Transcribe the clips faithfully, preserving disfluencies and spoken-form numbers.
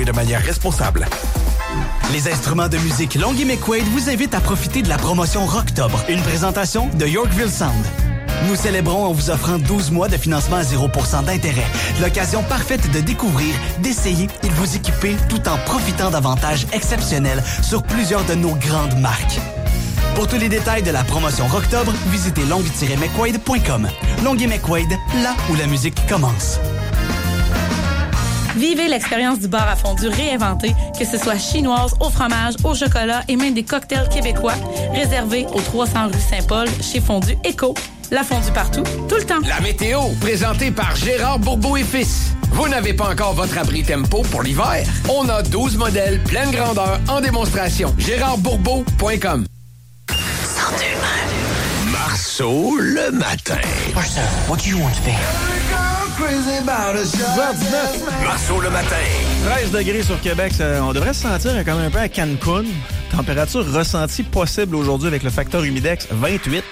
de manière responsable. Les instruments de musique Longuy McQuaid vous invitent à profiter de la promotion Rocktobre, une présentation de Yorkville Sound. Nous célébrons en vous offrant douze mois de financement à zéro pour cent d'intérêt. L'occasion parfaite de découvrir, d'essayer et de vous équiper tout en profitant d'avantages exceptionnels sur plusieurs de nos grandes marques. Pour tous les détails de la promotion Rocktobre, visitez longuy tiret mcquaid point com. Longuy McQuaid, là où la musique commence. Vivez l'expérience du bar à fondue réinventé, que ce soit chinoise, au fromage, au chocolat et même des cocktails québécois, réservés au trois cents rue Saint-Paul chez Fondue Éco. La fondue partout, tout le temps. La météo, présentée par Gérard Bourbeau et Fils. Vous n'avez pas encore votre abri Tempo pour l'hiver? On a douze modèles pleine grandeur en démonstration. gérard bourbeau point com. Marceau le matin. Marceau, what do you want to be? dix heures dix-neuf. Marceau le matin. treize degrés sur Québec. Ça, on devrait se sentir quand même un peu à Cancun. Température ressentie possible aujourd'hui avec le facteur humidex vingt-huit.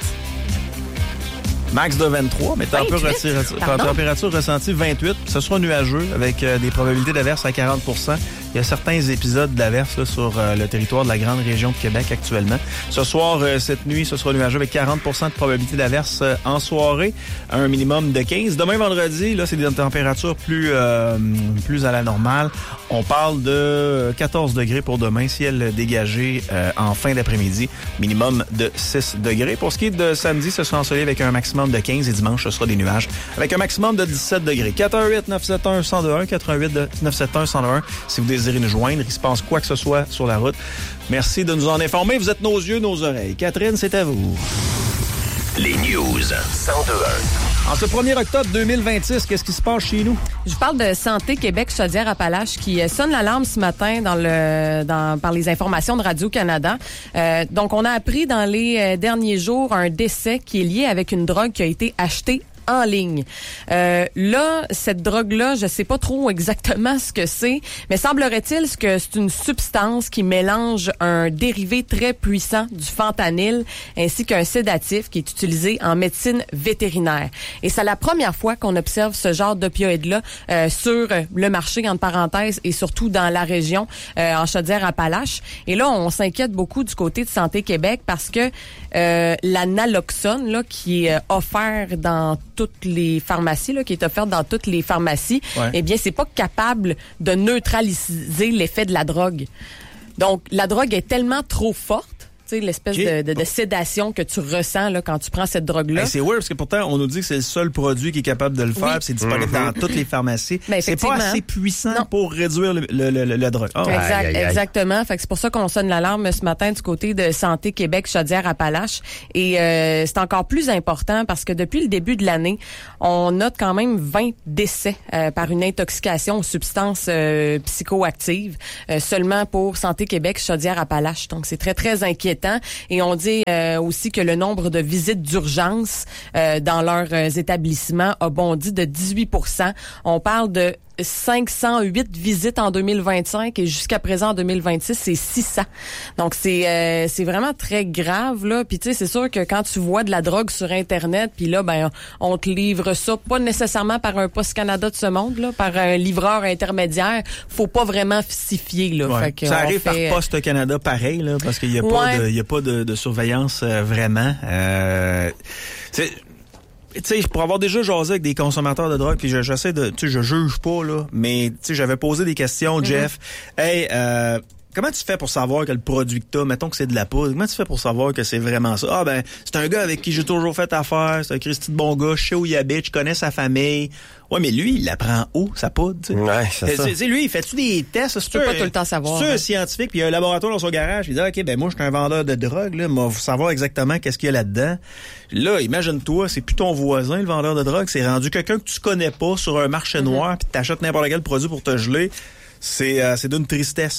Max de vingt-trois, mais température, température ressentie vingt-huit. Ce sera nuageux avec euh, des probabilités d'averse à quarante pour cent. Il y a certains épisodes d'averse là, sur euh, le territoire de la grande région de Québec actuellement. Ce soir, euh, cette nuit, ce sera nuageux avec quarante pour cent de probabilité d'averse euh, en soirée, un minimum de quinze. Demain, vendredi, là, c'est des températures plus, euh, plus à la normale. On parle de quatorze degrés pour demain, ciel dégagé euh, en fin d'après-midi, minimum de six degrés. Pour ce qui est de samedi, ce sera ensoleillé avec un maximum de quinze et dimanche, ce sera des nuages avec un maximum de dix-sept degrés. quatre un huit neuf sept un un zéro deux un, quatre un huit neuf sept un un zéro deux un si vous désirez nous joindre, il se passe quoi que ce soit sur la route. Merci de nous en informer. Vous êtes nos yeux, nos oreilles. Catherine, c'est à vous. Les news cent deux un. En ce premier octobre deux mille vingt-six, qu'est-ce qui se passe chez nous? Je parle de Santé Québec Chaudière-Appalaches qui sonne l'alarme ce matin dans le dans par les informations de Radio-Canada. Euh, donc, on a appris dans les derniers jours un décès qui est lié avec une drogue qui a été achetée en ligne. Euh, là, cette drogue-là, je sais pas trop exactement ce que c'est, mais semblerait-il que c'est une substance qui mélange un dérivé très puissant du fentanyl ainsi qu'un sédatif qui est utilisé en médecine vétérinaire. Et c'est la première fois qu'on observe ce genre d'opioïde-là euh, sur le marché, entre parenthèses, et surtout dans la région, euh, en Chaudière-Appalaches. Et là, on s'inquiète beaucoup du côté de Santé Québec parce que euh, la naloxone, là, qui est euh, offert dans toutes les pharmacies, là, qui est offerte dans toutes les pharmacies, ouais. eh bien, c'est pas capable de neutraliser l'effet de la drogue. Donc, la drogue est tellement trop forte, tu sais, l'espèce okay. de, de, de sédation que tu ressens là, quand tu prends cette drogue-là. Hey, c'est weird parce que pourtant, on nous dit que c'est le seul produit qui est capable de le faire, oui. puis c'est disponible mm-hmm. dans toutes les pharmacies. Ben, c'est pas assez puissant non. pour réduire le, le, le, le, le drogue. Oh. Exact, aïe, aïe, aïe. Exactement. Fait que c'est pour ça qu'on sonne l'alarme ce matin du côté de Santé Québec Chaudière-Appalaches. Et euh, c'est encore plus important parce que depuis le début de l'année, on note quand même vingt décès euh, par une intoxication aux substances euh, psychoactives euh, seulement pour Santé Québec Chaudière-Appalaches. Donc, c'est très, très inquiétant. Et on dit euh, aussi que le nombre de visites d'urgence euh, dans leurs euh, établissements a bondi de dix-huit pour cent. On parle de cinq cent huit visites en deux mille vingt-cinq et jusqu'à présent en deux mille vingt-six, c'est six cents. Donc c'est euh, c'est vraiment très grave là. Puis tu sais, c'est sûr que quand tu vois de la drogue sur internet, puis là ben on te livre ça pas nécessairement par un Post Canada de ce monde là, par un livreur intermédiaire, faut pas vraiment s'y fier là. Ouais. Fait que ça arrive fait... par Post Canada pareil là, parce qu'il y a ouais. pas de il y a pas de, de surveillance euh, vraiment. Euh, c'est tu sais, pour avoir déjà jasé avec des consommateurs de drogue, puis j'essaie de, tu sais, je juge pas là, mais tu sais, j'avais posé des questions, mm-hmm. Jeff. Hey, euh, comment tu fais pour savoir que le produit que t'as, mettons que c'est de la poudre, comment tu fais pour savoir que c'est vraiment ça? Ah ben, c'est un gars avec qui j'ai toujours fait affaire, c'est un Christy de bon gars, je sais où il habite, je connais sa famille. Ouais, mais lui, il la prend où, sa poudre, tu sais? Ouais, c'est ça. C'est, lui, il fait-tu des tests? Tu peux pas tout le temps savoir. C'est hein? un scientifique, puis il y a un laboratoire dans son garage, il dit, OK, ben moi, je suis un vendeur de drogue, là, mais faut savoir exactement qu'est-ce qu'il y a là-dedans. Là, imagine-toi, c'est plus ton voisin, le vendeur de drogue, c'est rendu quelqu'un que tu connais pas sur un marché noir, mm-hmm. puis t'achètes n'importe quel produit pour te geler. C'est, euh, c'est d'une tristesse.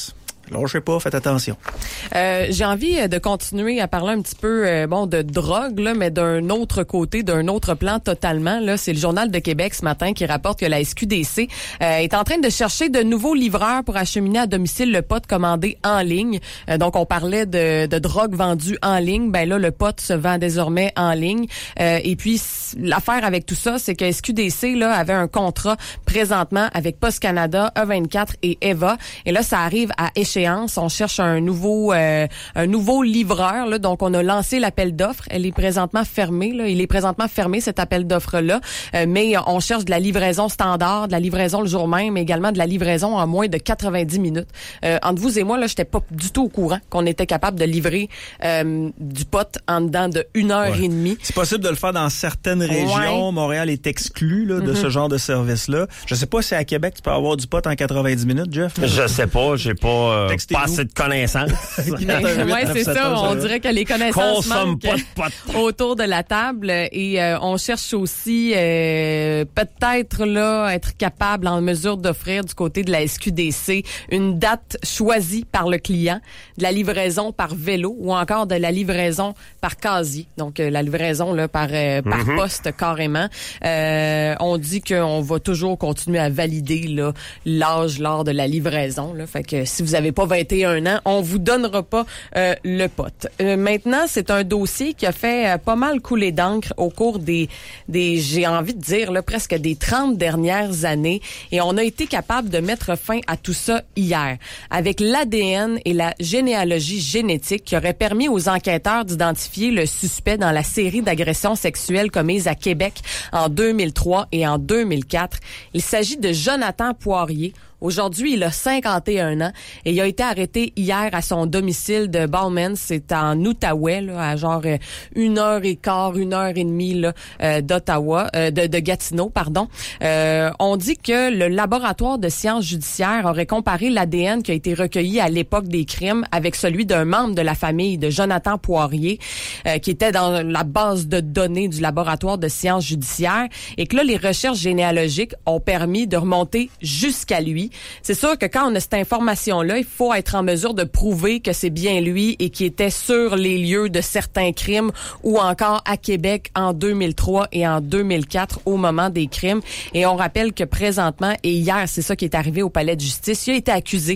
lâchez pas, faites attention. Euh, j'ai envie de continuer à parler un petit peu euh, bon de drogue, là, mais d'un autre côté, d'un autre plan totalement. Là, c'est le Journal de Québec ce matin qui rapporte que la S Q D C euh, est en train de chercher de nouveaux livreurs pour acheminer à domicile le pot commandé en ligne. Euh, donc, on parlait de, de drogue vendue en ligne. Ben là, le pot se vend désormais en ligne. Euh, et puis, l'affaire avec tout ça, c'est que S Q D C là avait un contrat présentement avec Post Canada, E vingt-quatre et Eva. Et là, ça arrive à échéance. On cherche un nouveau euh, un nouveau livreur. Là. Donc, on a lancé l'appel d'offres. Elle est présentement fermée. Là. Il est présentement fermé, cet appel d'offres-là. Euh, mais on cherche de la livraison standard, de la livraison le jour même, mais également de la livraison en moins de quatre-vingt-dix minutes. Euh, entre vous et moi, là, j'étais pas du tout au courant qu'on était capable de livrer euh, du pot en dedans de une heure ouais. et demie. C'est possible de le faire dans certaines régions. Ouais. Montréal est exclu là, de mm-hmm. ce genre de service-là. Je sais pas si à Québec, tu peux avoir du pot en quatre-vingt-dix minutes, Jeff. Je sais pas. J'ai pas... Euh, pas assez de connaissances. Oui, c'est ça. On dirait que les connaissances consomme manquent pas de pot. autour de la table et euh, on cherche aussi euh, peut-être là être capable en mesure d'offrir du côté de la S Q D C une date choisie par le client, de la livraison par vélo ou encore de la livraison par casier. Donc euh, la livraison là par euh, par mm-hmm. poste carrément. Euh, on dit qu'on va toujours continuer à valider là l'âge lors de la livraison là. Fait que si vous avez pas vingt et un ans, on vous donnera pas euh, le pot. Euh, maintenant, c'est un dossier qui a fait euh, pas mal couler d'encre au cours des, des j'ai envie de dire, là, presque des trente dernières années. Et on a été capable de mettre fin à tout ça hier. Avec l'A D N et la généalogie génétique qui aurait permis aux enquêteurs d'identifier le suspect dans la série d'agressions sexuelles commises à Québec en deux mille trois et en deux mille quatre. Il s'agit de Jonathan Poirier. Aujourd'hui, il a cinquante et un ans et il a été arrêté hier à son domicile de Bowman, c'est en Outaouais, là, à genre une heure et quart, une heure et demie là, euh, d'Ottawa, euh, de, de Gatineau, pardon. Euh, on dit que le laboratoire de sciences judiciaires aurait comparé l'A D N qui a été recueilli à l'époque des crimes avec celui d'un membre de la famille de Jonathan Poirier, euh, qui était dans la base de données du laboratoire de sciences judiciaires, et que là, les recherches généalogiques ont permis de remonter jusqu'à lui. C'est sûr que quand on a cette information-là, il faut être en mesure de prouver que c'est bien lui et qui était sur les lieux de certains crimes ou encore à Québec en deux mille trois et en deux mille quatre au moment des crimes. Et on rappelle que présentement, et hier, c'est ça qui est arrivé au palais de justice, il a été accusé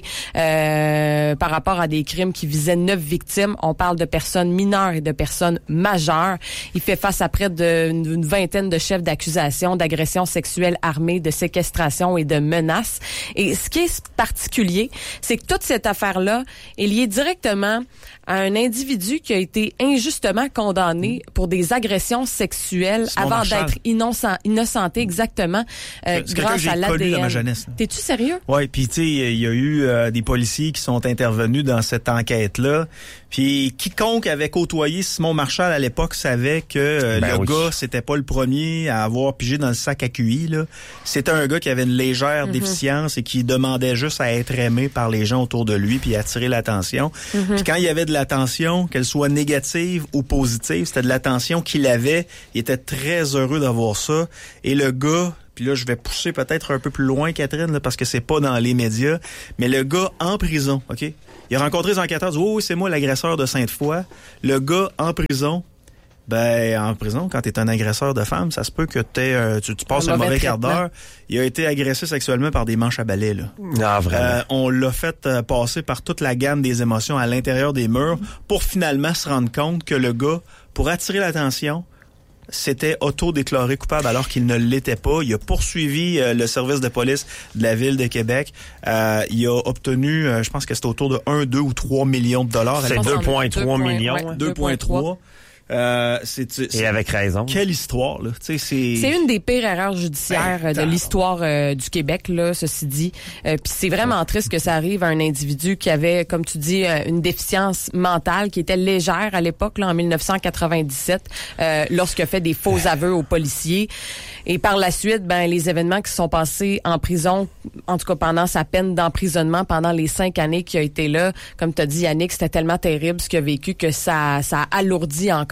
euh, par rapport à des crimes qui visaient neuf victimes. On parle de personnes mineures et de personnes majeures. Il fait face à près d'une vingtaine de chefs d'accusation d'agressions sexuelles armées, de séquestration et de menaces. Et Et ce qui est particulier, c'est que toute cette affaire-là est liée directement à un individu qui a été injustement condamné pour des agressions sexuelles Simon avant Marchal. d'être innocent, innocenté exactement euh, grâce à l'A D N. T'es-tu sérieux? Oui, puis tu sais, il y a eu euh, des policiers qui sont intervenus dans cette enquête-là. Puis quiconque avait côtoyé Simon Marchal à l'époque savait que euh, ben le oui. gars, c'était pas le premier à avoir pigé dans le sac à Q I. Là. C'était un gars qui avait une légère mm-hmm. déficience et qui demandait juste à être aimé par les gens autour de lui puis attirer l'attention. Mm-hmm. Puis quand il y avait de l'attention, qu'elle soit négative ou positive, c'était de l'attention qu'il avait. Il était très heureux d'avoir ça. Et le gars... Puis là, je vais pousser peut-être un peu plus loin, Catherine, là, parce que c'est pas dans les médias. Mais le gars en prison, OK? Il a rencontré les enquêteurs, il dit « Oh, oui, c'est moi l'agresseur de Sainte-Foy. » Le gars en prison, ben en prison, quand t'es un agresseur de femme, ça se peut que t'aies, euh, tu, tu passes un, un mauvais quart d'heure. Il a été agressé sexuellement par des manches à balai. Là. Ah, vraiment? Euh, on l'a fait euh, passer par toute la gamme des émotions à l'intérieur des murs pour finalement se rendre compte que le gars, pour attirer l'attention, s'était auto-déclaré coupable alors qu'il ne l'était pas. Il a poursuivi euh, le service de police de la ville de Québec. Euh, il a obtenu, euh, je pense que c'était autour de un, deux ou trois millions de dollars. C'est deux virgule trois millions. Ouais, deux virgule trois. Euh, c'est, c'est, Et avec raison. Quelle histoire, là. Tu sais, c'est... c'est une des pires erreurs judiciaires ben, de l'histoire euh, du Québec, là, ceci dit. Euh, Puis c'est vraiment triste que ça arrive à un individu qui avait, comme tu dis, euh, une déficience mentale qui était légère à l'époque, là, en dix-neuf cent quatre-vingt-dix-sept, euh, lorsqu'il a fait des faux aveux aux policiers. Et par la suite, ben les événements qui se sont passés en prison, en tout cas pendant sa peine d'emprisonnement, pendant les cinq années qu'il a été là, comme tu as dit, Yannick, c'était tellement terrible ce qu'il a vécu que ça, ça a alourdi encore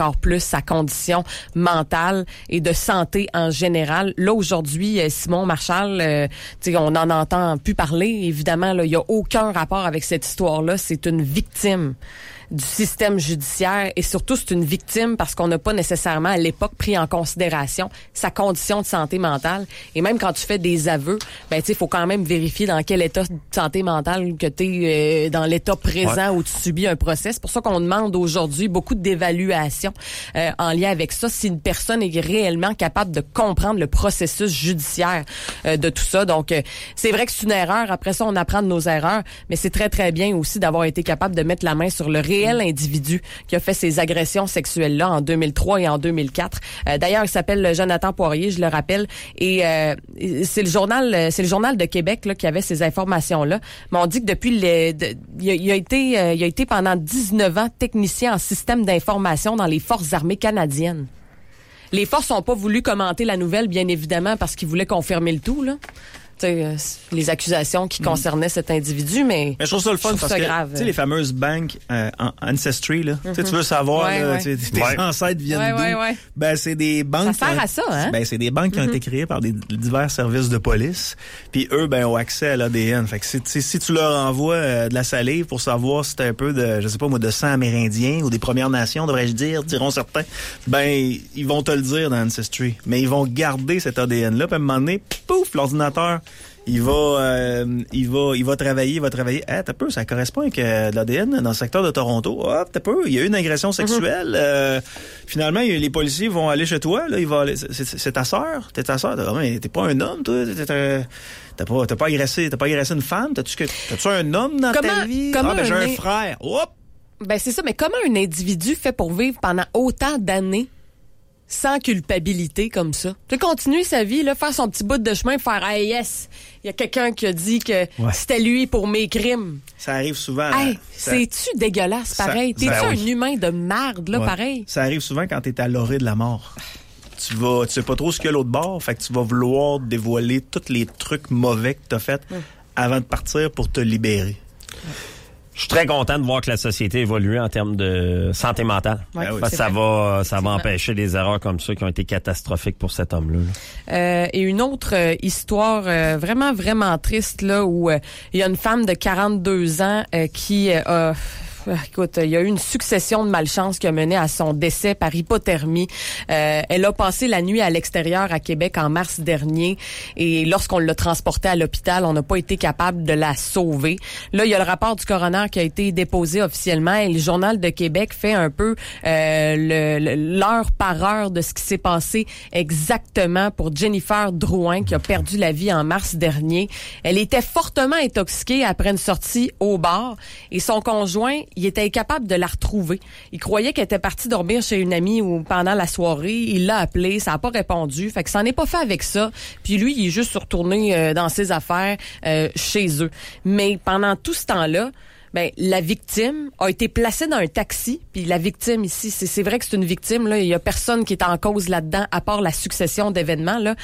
encore plus sa condition mentale et de santé en général. Là, aujourd'hui, Simon Marchal, euh, on n'en entend plus parler. Évidemment, là, il n'y a aucun rapport avec cette histoire-là. C'est une victime du système judiciaire et surtout c'est une victime parce qu'on n'a pas nécessairement à l'époque pris en considération sa condition de santé mentale. Et même quand tu fais des aveux, ben tu sais, il faut quand même vérifier dans quel état de santé mentale que tu es euh, dans l'état présent ouais. où tu subis un procès. C'est pour ça qu'on demande aujourd'hui beaucoup d'évaluation euh, en lien avec ça, si une personne est réellement capable de comprendre le processus judiciaire euh, de tout ça. Donc, euh, c'est vrai que c'est une erreur. Après ça, on apprend de nos erreurs, mais c'est très, très bien aussi d'avoir été capable de mettre la main sur le réel individu qui a fait ces agressions sexuelles-là en deux mille trois et en deux mille quatre. Euh, d'ailleurs, il s'appelle Jonathan Poirier, je le rappelle, et euh, c'est le journal, c'est le journal de Québec là, qui avait ces informations-là. Mais on dit que depuis, le, de, il, a, il a été, euh, il a été pendant dix-neuf ans technicien en système d'information dans les Forces armées canadiennes. Les forces n'ont pas voulu commenter la nouvelle, bien évidemment, parce qu'ils voulaient confirmer le tout, là. Euh, les accusations qui concernaient mmh. cet individu, mais, mais je trouve ça le fun parce que tu sais les fameuses banques euh, Ancestry là, mmh. tu veux savoir ouais, là, ouais. tes ouais. ancêtres viennent ouais, d'où, ouais, ouais. ben c'est des banques. Ça sert à ça, hein? Ben c'est des banques qui mmh. ont été créées par des divers services de police, puis eux ben ont accès à l'A D N. Fait que si, si tu leur envoies euh, de la salive pour savoir si t'as un peu de, je sais pas moi, de sang amérindien ou des Premières Nations, devrais-je dire, diront certains, ben ils vont te le dire dans Ancestry, mais ils vont garder cet A D N là, puis à un moment donné, pouf, l'ordinateur il va euh, il va il va travailler, il va travailler. Ah, t'as peu, ça correspond avec euh, de l'A D N dans le secteur de Toronto. Ah, t'as peu, il y a eu une agression sexuelle. Mm-hmm. Euh, finalement, les policiers vont aller chez toi, là, il va aller, c'est, c'est, c'est ta sœur, t'es ta sœur, t'es, mais t'es pas un homme, toi, t'es, t'es, t'as pas t'as pas agressé, t'as pas agressé une femme, t'as-tu que t'as-tu un homme dans comment, ta vie? Comment ah, ben j'ai un é... frère. Hop. Ben c'est ça, mais comment un individu fait pour vivre pendant autant d'années sans culpabilité comme ça? Tu sais, continuer sa vie, là, faire son petit bout de chemin, faire « Hey, yes! » Il y a quelqu'un qui a dit que ouais. c'était lui pour mes crimes. Ça arrive souvent. Hey, ça... c'est-tu dégueulasse, pareil? Ça... T'es-tu ben, un oui. humain de merde, là, ouais. pareil? Ça arrive souvent quand t'es à l'orée de la mort. Tu vas, tu sais pas trop ce qu'il y a l'autre bord, fait que tu vas vouloir dévoiler tous les trucs mauvais que t'as fait ouais. avant de partir pour te libérer. Ouais. Je suis très content de voir que la société évolue en termes de santé mentale. Ouais, Parce que ça vrai. va, ça c'est va vrai. empêcher des erreurs comme ça qui ont été catastrophiques pour cet homme-là. Euh, et une autre euh, histoire euh, vraiment, vraiment triste, là, où il euh, y a une femme de quarante-deux ans euh, qui euh, a... Écoute, il y a eu une succession de malchances qui a mené à son décès par hypothermie. Euh, elle a passé la nuit à l'extérieur à Québec en mars dernier et lorsqu'on l'a transportée à l'hôpital, on n'a pas été capable de la sauver. Là, il y a le rapport du coroner qui a été déposé officiellement et le Journal de Québec fait un peu euh, le, le, l'heure par heure de ce qui s'est passé exactement pour Jennifer Drouin qui a perdu la vie en mars dernier. Elle était fortement intoxiquée après une sortie au bar et son conjoint il était incapable de la retrouver. Il croyait qu'elle était partie dormir chez une amie ou pendant la soirée. Il l'a appelée, ça n'a pas répondu. Fait que ça n'est pas fait avec ça. Puis lui, il est juste retourné euh, dans ses affaires euh, chez eux. Mais pendant tout ce temps-là, ben la victime a été placée dans un taxi. Puis la victime ici, c'est, c'est vrai que c'est une victime. Là, il y a personne qui est en cause là-dedans, à part la succession d'événements. Là,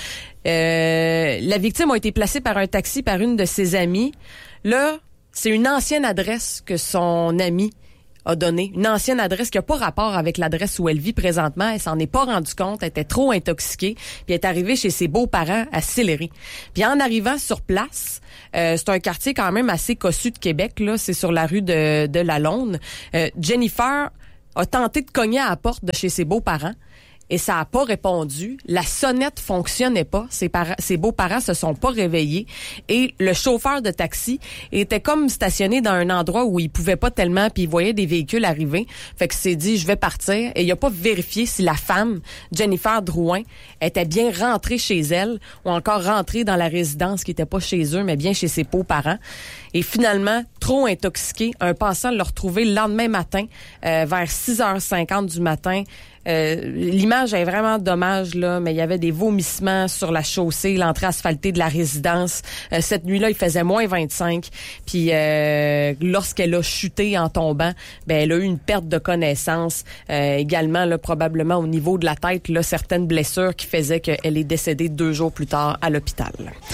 euh, la victime a été placée par un taxi par une de ses amies. Là. C'est une ancienne adresse que son ami a donnée. Une ancienne adresse qui n'a pas rapport avec l'adresse où elle vit présentement. Elle s'en est pas rendue compte. Elle était trop intoxiquée. Puis elle est arrivée chez ses beaux-parents à Sillery. Puis en arrivant sur place, euh, c'est un quartier quand même assez cossu de Québec. Là, c'est sur la rue de, de la Londe. Euh, Jennifer a tenté de cogner à la porte de chez ses beaux-parents. Et ça a pas répondu. La sonnette fonctionnait pas. Ses, par- ses beaux-parents se sont pas réveillés. Et le chauffeur de taxi était comme stationné dans un endroit où il pouvait pas tellement, puis il voyait des véhicules arriver. Fait que s'est dit, je vais partir. Et il a pas vérifié si la femme, Jennifer Drouin, était bien rentrée chez elle ou encore rentrée dans la résidence qui était pas chez eux, mais bien chez ses beaux-parents. Et finalement, trop intoxiqué, un passant l'a retrouvé le lendemain matin, euh, vers six heures cinquante du matin, Euh, l'image est vraiment dommage, là, mais il y avait des vomissements sur la chaussée, l'entrée asphaltée de la résidence. Euh, cette nuit-là, il faisait moins vingt-cinq. Puis euh, lorsqu'elle a chuté en tombant, ben elle a eu une perte de connaissance. Euh, également, là, probablement au niveau de la tête, là, certaines blessures qui faisaient qu'elle est décédée deux jours plus tard à l'hôpital.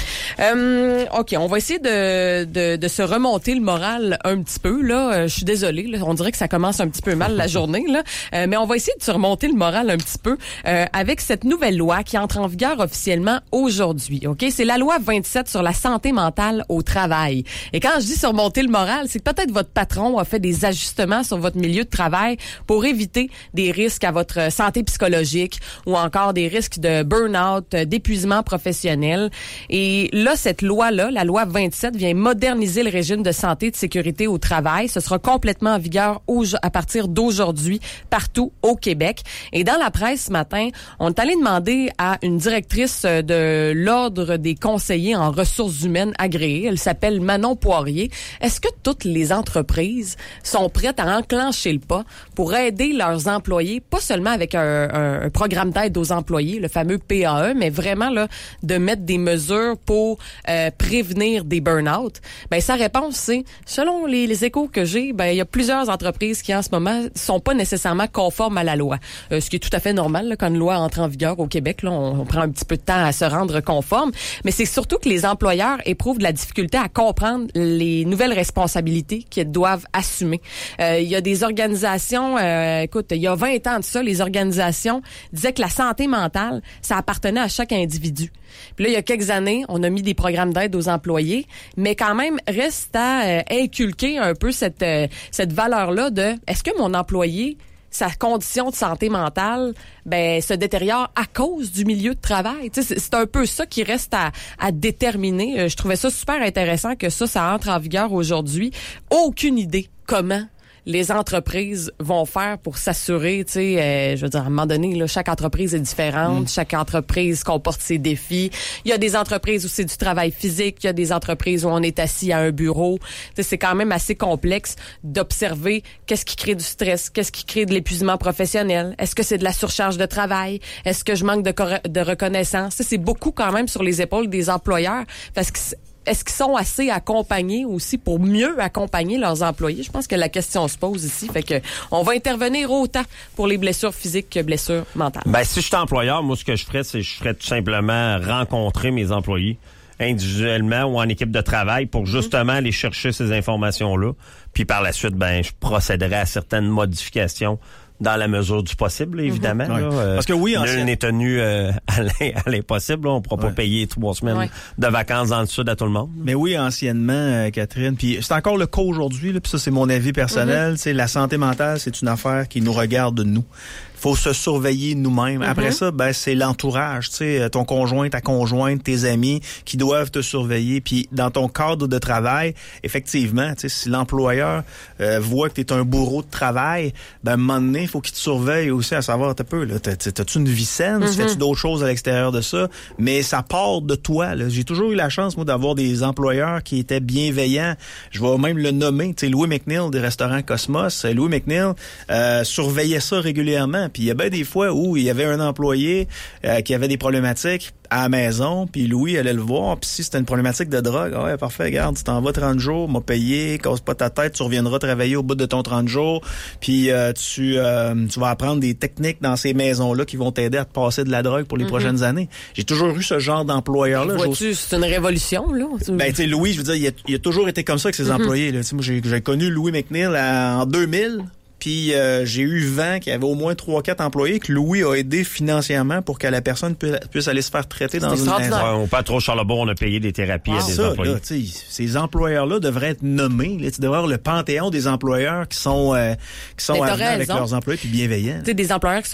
Euh, OK, on va essayer de, de, de se remonter le moral un petit peu. Là, euh, je suis désolée, là, on dirait que ça commence un petit peu mal la journée, là, euh, mais on va essayer de se remonter le moral un petit peu euh, avec cette nouvelle loi qui entre en vigueur officiellement aujourd'hui. OK, c'est la loi vingt-sept sur la santé mentale au travail. Et quand je dis se remonter le moral, c'est que peut-être votre patron a fait des ajustements sur votre milieu de travail pour éviter des risques à votre santé psychologique ou encore des risques de burn-out, d'épuisement professionnel. Et là, cette loi-là, la loi vingt-sept, vient moderniser le régime de santé et de sécurité au travail. Ce sera complètement en vigueur au, à partir d'aujourd'hui partout au Québec. Et dans la presse ce matin, on est allé demander à une directrice de l'Ordre des conseillers en ressources humaines agréées, elle s'appelle Manon Poirier, est-ce que toutes les entreprises sont prêtes à enclencher le pas pour aider leurs employés, pas seulement avec un, un, un programme d'aide aux employés, le fameux P A E, mais vraiment là de mettre des mesures pour euh, prévenir des burn-out? Ben sa réponse c'est, selon les, les échos que j'ai, ben il y a plusieurs entreprises qui en ce moment sont pas nécessairement conformes à la loi, euh, ce qui est tout à fait normal là, quand une loi entre en vigueur au Québec. Là, on, on prend un petit peu de temps à se rendre conforme, mais c'est surtout que les employeurs éprouvent de la difficulté à comprendre les nouvelles responsabilités qu'ils doivent assumer. Euh, il y a des organisations, euh, écoute, il y a vingt ans de ça, les organisations disaient que la santé mentale, ça appartenait à chaque individu. Puis là, il y a quelques années, on a mis des programmes d'aide aux employés, mais quand même, reste à euh, inculquer un peu cette, euh, cette valeur-là de, est-ce que mon employé, sa condition de santé mentale, ben se détériore à cause du milieu de travail. Tu sais, c'est, c'est un peu ça qui reste à, à déterminer. Euh, je trouvais ça super intéressant que ça, ça entre en vigueur aujourd'hui. Aucune idée comment les entreprises vont faire pour s'assurer, tu sais, euh, je veux dire, à un moment donné, là, chaque entreprise est différente, mmh. chaque entreprise comporte ses défis. Il y a des entreprises où c'est du travail physique, il y a des entreprises où on est assis à un bureau. Tu sais, c'est quand même assez complexe d'observer qu'est-ce qui crée du stress, qu'est-ce qui crée de l'épuisement professionnel. Est-ce que c'est de la surcharge de travail? Est-ce que je manque de, cor- de reconnaissance? Ça, c'est beaucoup quand même sur les épaules des employeurs parce que est-ce qu'ils sont assez accompagnés aussi pour mieux accompagner leurs employés? Je pense que la question se pose ici. Fait que on va intervenir autant pour les blessures physiques que blessures mentales. Ben, si je suis employeur, moi, ce que je ferais, c'est que je ferais tout simplement rencontrer mes employés individuellement ou en équipe de travail pour justement mm-hmm. aller chercher ces informations-là. Puis par la suite, ben, je procéderais à certaines modifications dans la mesure du possible, évidemment. Mm-hmm. Là, ouais. euh, Parce que oui, nul ancien... n'est tenu euh, à l'impossible. Là. On ne pourra ouais. pas payer trois semaines ouais. de vacances dans le sud à tout le monde. Mais oui, anciennement, euh, Catherine. Puis c'est encore le cas aujourd'hui. Puis ça, c'est mon avis personnel. Mm-hmm. La santé mentale, c'est une affaire qui nous regarde nous. Faut se surveiller nous-mêmes. Mm-hmm. Après ça, ben c'est l'entourage, tu sais, ton conjoint, ta conjointe, tes amis qui doivent te surveiller. Puis dans ton cadre de travail, effectivement, tu sais, si l'employeur euh, voit que t'es un bourreau de travail, ben à un moment donné, il faut qu'il te surveille aussi à savoir t'as peu là, t'as, t'as-tu une vie saine, mm-hmm. fais-tu d'autres choses à l'extérieur de ça, mais ça part de toi. Là. J'ai toujours eu la chance moi d'avoir des employeurs qui étaient bienveillants. Je vais même le nommer, tu sais, Louis McNeil des restaurants Cosmos. Louis McNeil euh, surveillait ça régulièrement. Puis il y a bien des fois où il y avait un employé euh, qui avait des problématiques à la maison, puis Louis allait le voir, puis si c'était une problématique de drogue, ah ouais, parfait, regarde, tu t'en vas trente jours, m'a payé, casse pas ta tête, tu reviendras travailler au bout de ton trente jours, puis euh, tu euh, tu vas apprendre des techniques dans ces maisons-là qui vont t'aider à te passer de la drogue pour les mm-hmm. prochaines années. J'ai toujours eu ce genre d'employeur-là. Vois-tu, c'est une révolution, là? Ben, tu sais, Louis, je veux dire, il a, il a toujours été comme ça avec ses mm-hmm. employés, là. Tu sais, moi, j'ai, j'ai connu Louis McNeil en deux mille, puis euh, j'ai eu vent qu'il y avait au moins trois quatre employés que Louis a aidé financièrement pour que la personne puisse, puisse aller se faire traiter dans une maison. Ouais, au Patro Charlebourg, on a payé des thérapies wow. à des ça, employés. Là, ces employeurs-là devraient être nommés. Là, tu devrais avoir le panthéon des employeurs qui sont euh, qui sont à avec leurs employés puis bienveillants. Tu sais, des employeurs qui sont